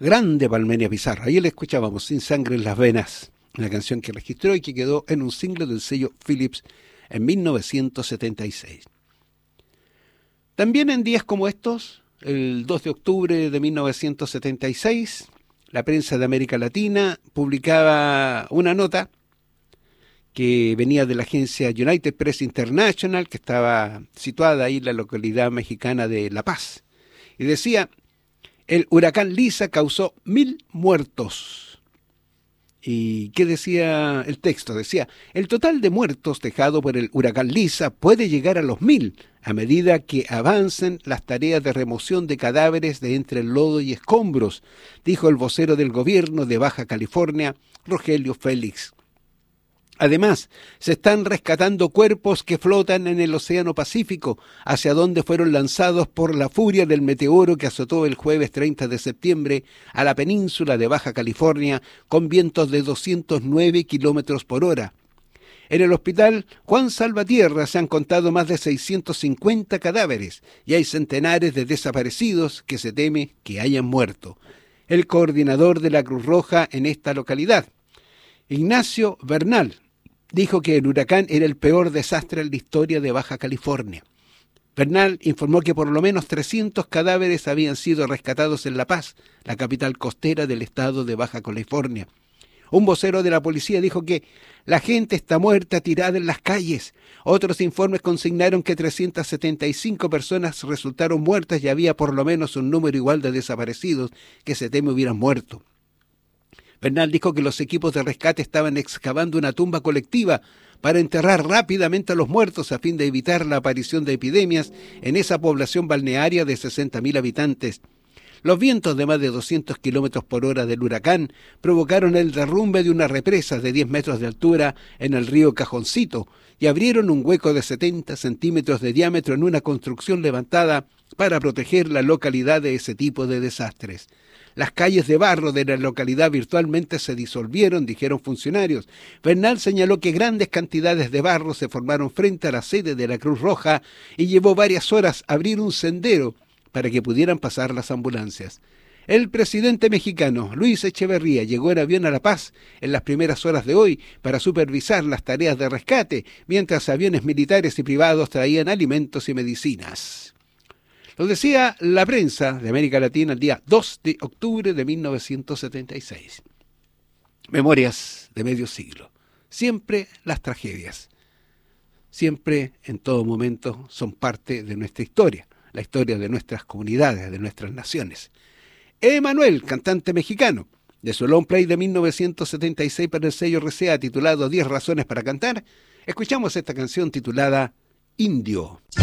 grande Palmenia Pizarro. Ahí le escuchábamos Sin Sangre en las Venas, una canción que registró y que quedó en un single del sello Philips en 1976. También en días como estos, el 2 de octubre de 1976, la prensa de América Latina publicaba una nota que venía de la agencia United Press International, que estaba situada ahí en la localidad mexicana de La Paz. Y decía: el huracán Lisa causó 1.000 muertos. ¿Y qué decía el texto? Decía: el total de muertos dejado por el huracán Lisa puede llegar a los 1.000 a medida que avancen las tareas de remoción de cadáveres de entre el lodo y escombros, dijo el vocero del gobierno de Baja California, Rogelio Félix. Además, se están rescatando cuerpos que flotan en el Océano Pacífico, hacia donde fueron lanzados por la furia del meteoro que azotó el jueves 30 de septiembre a la península de Baja California con vientos de 209 kilómetros por hora. En el hospital Juan Salvatierra se han contado más de 650 cadáveres y hay centenares de desaparecidos que se teme que hayan muerto. El coordinador de la Cruz Roja en esta localidad, Ignacio Bernal, dijo que el huracán era el peor desastre en la historia de Baja California. Bernal informó que por lo menos 300 cadáveres habían sido rescatados en La Paz, la capital costera del estado de Baja California. Un vocero de la policía dijo que la gente está muerta tirada en las calles. Otros informes consignaron que 375 personas resultaron muertas y había por lo menos un número igual de desaparecidos que se teme hubieran muerto. Bernal dijo que los equipos de rescate estaban excavando una tumba colectiva para enterrar rápidamente a los muertos a fin de evitar la aparición de epidemias en esa población balnearia de 60.000 habitantes. Los vientos de más de 200 kilómetros por hora del huracán provocaron el derrumbe de una represa de 10 metros de altura en el río Cajoncito y abrieron un hueco de 70 centímetros de diámetro en una construcción levantada para proteger la localidad de ese tipo de desastres. Las calles de barro de la localidad virtualmente se disolvieron, dijeron funcionarios. Bernal señaló que grandes cantidades de barro se formaron frente a la sede de la Cruz Roja y llevó varias horas abrir un sendero para que pudieran pasar las ambulancias. El presidente mexicano, Luis Echeverría, llegó en avión a La Paz en las primeras horas de hoy para supervisar las tareas de rescate, mientras aviones militares y privados traían alimentos y medicinas. Lo decía la prensa de América Latina el día 2 de octubre de 1976. Memorias de medio siglo. Siempre las tragedias. Siempre, en todo momento, son parte de nuestra historia. La historia de nuestras comunidades, de nuestras naciones. Emanuel, cantante mexicano, de su long play de 1976 para el sello RCA titulado 10 razones para cantar, escuchamos esta canción titulada Indio.